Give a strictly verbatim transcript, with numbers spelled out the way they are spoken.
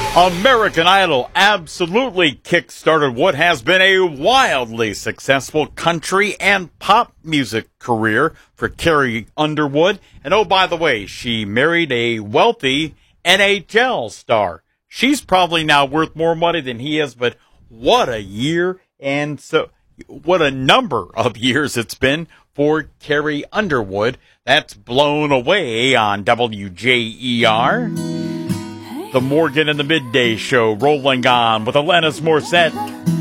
American Idol absolutely kick-started what has been a wildly successful country and pop music career for Carrie Underwood. And oh, by the way, she married a wealthy N H L star. She's probably now worth more money than he is, but what a year and so what a number of years it's been for Carrie Underwood. That's Blown Away on W J E R. The Morgan and the Midday Show rolling on with Alanis Morissette.